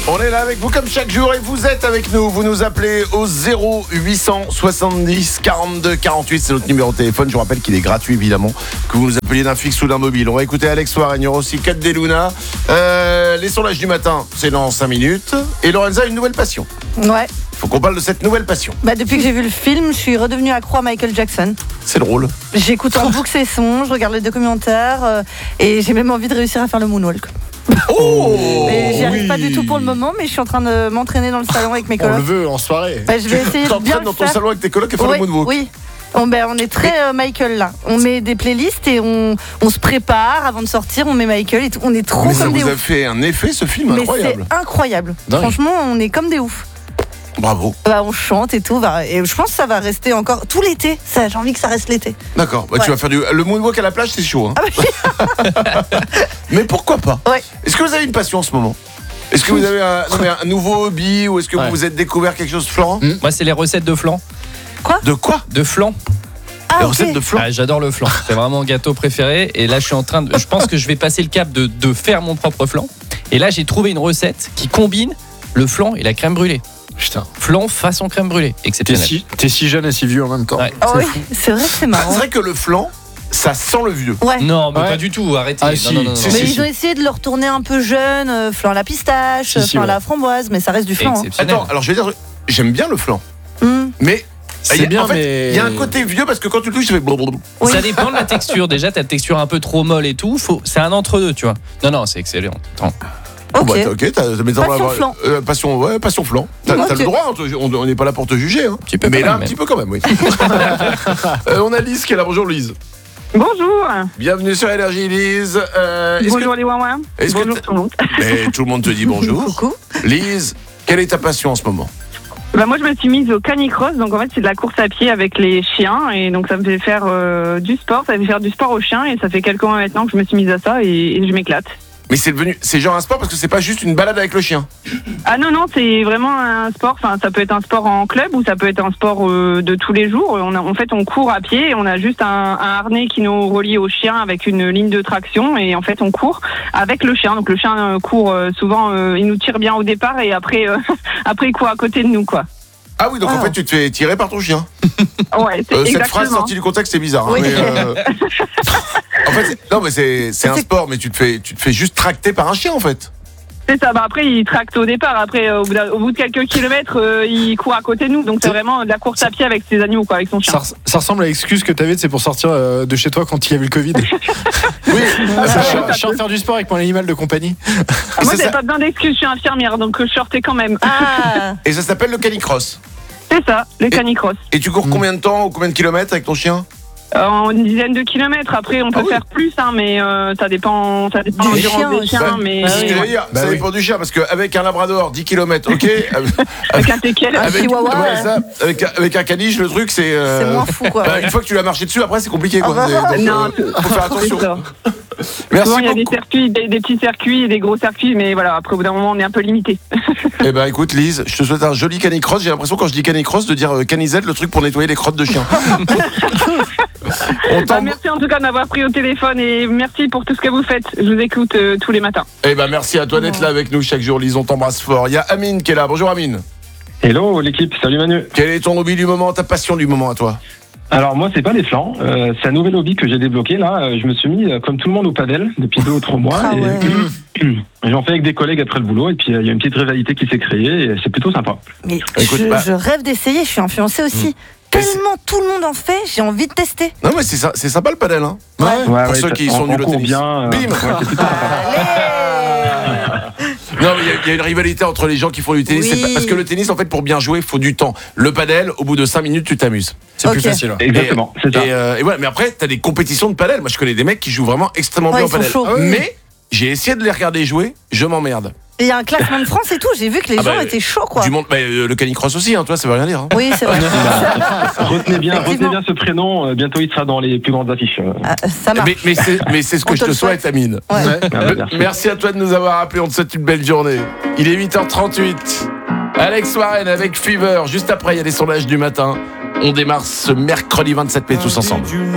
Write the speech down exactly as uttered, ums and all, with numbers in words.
On est là avec vous comme chaque jour et vous êtes avec nous. Vous nous appelez au zéro huit cent soixante-dix quarante-deux quarante-huit. C'est notre numéro de téléphone. Je vous rappelle qu'il est gratuit évidemment. Que vous nous appeliez d'un fixe ou d'un mobile. On va écouter Alex Warren. Il y aura aussi Kat Deluna. Euh, les sondages du matin, c'est dans cinq minutes. Et Lorenza a une nouvelle passion. Ouais. Faut qu'on parle de cette nouvelle passion. Bah depuis que j'ai vu le film, je suis redevenue accro à Michael Jackson. C'est drôle. J'écoute en boucle ses sons, je regarde les documentaires euh, et j'ai même envie de réussir à faire le moonwalk. Oh Mais j'y arrive oui. pas du tout pour le moment, mais je suis en train de m'entraîner dans le salon avec mes On colocs. le veut en soirée. Bah, je vais essayer de bien T'entraînes le dans ton faire. salon avec tes colocs et faire Oui, le moonwalk. oui. On, ben, on est très euh, Michael là. On met des playlists et on, on se prépare avant de sortir. On met Michael et tout. On est trop Mais ça comme des vous a oufs. fait un effet ce film Mais incroyable. c'est incroyable. Dingue. Franchement, on est comme des oufs. Bravo. Bah, on chante et tout. Bah, et je pense que ça va rester encore tout l'été. Ça, j'ai envie que ça reste l'été. D'accord. Bah, Ouais. tu vas faire du le moonwalk à la plage, c'est chaud. Hein. Ah oui. Mais pourquoi pas? Ouais. Est-ce que vous avez une passion en ce moment? Est-ce que vous avez un, non, mais un nouveau hobby ou est-ce que Ouais. vous vous êtes découvert quelque chose, Florent? Mm. Moi, c'est les recettes de flan. De quoi? De flan. Ah, Les ok. recettes de flan. Ah, j'adore le flan. C'est vraiment mon gâteau préféré. Et là, je suis en train de. Je pense que je vais passer le cap de, de faire mon propre flan. Et là, j'ai trouvé une recette qui combine le flan et la crème brûlée. Putain. Flan façon crème brûlée. T'es Exceptionnel. si, t'es si jeune et si vieux en même temps. Ouais. Ah C'est oui, fou. c'est vrai que c'est Ah, marrant. c'est vrai que le flan, ça sent le vieux. Ouais. Non, mais Ouais. pas du tout. Arrêtez. Ah, non, si. non, non, non. Si, Mais si, ils si. ont essayé de le retourner un peu jeune, euh, flan à la pistache, Si, si, flan à ouais. la framboise, mais ça reste du flan. hein. Exceptionnel. Attends, alors je vais dire, j'aime bien le flan, Hum. mais C'est il y a- bien, en fait, mais il y a un côté vieux parce que quand tu le touches, ça fait blablabla. Oui. Ça dépend de la texture. Déjà, t'as une texture un peu trop molle et tout. Faut... C'est un entre-deux, tu vois. Non, non, c'est excellent. Attends. Oh, Ok. bah, t'as- ok, t'as, mais t'en vas Passion avoir- flan. euh, passion, ouais, passion flan. T'as, Ok. t'as le droit, hein, toi, on on n'est pas là pour te juger. Hein. petit peu Mais quand là, même, un petit peu quand même, oui. Euh, on a Lise qui est là. Bonjour Lise. Bonjour. Bienvenue sur Énergie Lise. Euh, est-ce Bonjour les Wawa. est-ce que Bonjour t'as- tout le monde. que... Mais tout le monde te dit bonjour. Coucou. Lise, quelle est ta passion en ce moment? Bah, moi je me suis mise au canicross, donc en fait c'est de la course à pied avec les chiens et donc ça me fait faire euh, du sport, ça me fait faire du sport aux chiens et ça fait quelques mois maintenant que je me suis mise à ça et, et je m'éclate. Mais c'est devenu, c'est genre un sport parce que c'est pas juste une balade avec le chien. Ah non non c'est vraiment un sport, enfin ça peut être un sport en club ou ça peut être un sport euh, de tous les jours. On a, en fait on court à pied et on a juste un, un harnais qui nous relie au chien avec une ligne de traction et en fait on court avec le chien. Donc le chien euh, court euh, souvent, euh, il nous tire bien au départ et après euh, après il court à côté de nous quoi. Ah oui, donc en Wow. fait tu te fais tirer par ton chien. Ouais, c'est Euh, cette exactement. phrase sortie du contexte c'est bizarre. hein, Oui. mais, euh, en fait, c'est- non mais c'est, c'est un C'est- sport, mais tu te fais, tu te fais juste tracter par un chien en fait. C'est ça, bah après il tracte au départ, après euh, au, bout d'un- au bout de quelques kilomètres euh, il court à côté de nous, donc c'est vraiment de la course à pied avec ses animaux quoi, avec son chien. ça, res- ça ressemble à l'excuse que t'avais, c'est pour sortir euh, de chez toi quand il y avait le Covid. Oui. Ah, je, ouais, suis- ça je suis en peut. faire du sport avec mon animal de compagnie. Ah, moi ça, j'ai ça- pas besoin d'excuses, je suis infirmière donc euh, je sortais quand même. Ah, Et ça s'appelle le canicross. C'est ça, le canicross. Et tu cours combien de temps ou combien de kilomètres avec ton chien? Euh, en une dizaine de kilomètres, après on peut Ah oui. faire plus, hein, mais euh, ça dépend, ça dépend Du de l'endurance chien des aussi. chiens, Bah, mais bah c'est ce oui. que j'allais dire. Bah ça oui. dépend du chien parce qu'avec un labrador dix kilomètres, ok. avec un teckel. Un avec, chihuahua, ouais, ouais. ça, avec, un- avec un caniche, le truc c'est. euh, c'est moins fou quoi. bah, une fois que tu l'as marché dessus, après c'est compliqué quoi. Ah bah, C'est- donc, non, euh, faut faire attention. c'est ça. Merci Souvent il y a des beaucoup. circuits, des, des petits circuits et des gros circuits, mais voilà, après au bout d'un moment on est un peu limité. Eh ben écoute Lise, je te souhaite un joli canicross. J'ai l'impression quand je dis canicross de dire euh, canisette, le truc pour nettoyer les crottes de chien. On Bah, t'en- merci en tout cas de m'avoir pris au téléphone et merci pour tout ce que vous faites. Je vous écoute euh, tous les matins. Eh ben merci à toi d'être là avec nous chaque jour. Lise, on t'embrasse fort. Il y a Amine qui est là. Bonjour Amine. Hello l'équipe, salut Manu. Quel est ton hobby du moment, ta passion du moment à toi? Alors moi c'est pas les flans, euh, c'est un nouvel hobby que j'ai débloqué là. Euh, Je me suis mis euh, comme tout le monde au padel depuis deux ou trois mois. Ah et, ouais. J'en fais avec des collègues après le boulot et puis euh, il y a une petite rivalité qui s'est créée et c'est plutôt sympa. Mais Écoute, je, bah- je rêve d'essayer, je suis influencée aussi. Tellement tout le monde en fait, j'ai envie de tester. Non mais c'est, ça- c'est sympa le padel hein. Ouais. Ouais, Pour ouais, ceux ça- qui on- sont on nuls au court tennis. bien. euh, Bim. ouais, c'est plutôt sympa. Allez. Non mais il y a- il y, a une rivalité entre les gens qui font du tennis. Oui. C'est pas- parce que le tennis en fait pour bien jouer il faut du temps. Le padel au bout de cinq minutes tu t'amuses. C'est plus Ok. facile. ouais. Exactement, Et- c'est ça. Et, euh, et voilà, mais après t'as des compétitions de padel. Moi je connais des mecs qui jouent vraiment extrêmement Ouais, bien ils au padel. sont chauds. Ah oui. Mais j'ai essayé de les regarder jouer, je m'emmerde. Il y a un classement de France et tout, j'ai vu que les Ah gens bah, étaient chauds quoi. Du monde, bah, euh, le canicross aussi, hein, toi ça veut rien dire. Hein. Oui, c'est vrai. Retenez bien, retenez Effectivement. bien ce prénom, euh, bientôt il sera dans les plus grandes affiches. euh. Ah, ça marche. Mais, mais c'est, mais c'est ce que On je te te le souhaite, souhaite. Amine. Ouais. Ouais. Ah, Me- merci. Merci à toi de nous avoir appelés, on te souhaite une belle journée. Il est huit heures trente-huit. Alex Warren avec Fever. Juste après, il y a les sondages du matin. On démarre ce mercredi vingt-sept mai tous ensemble.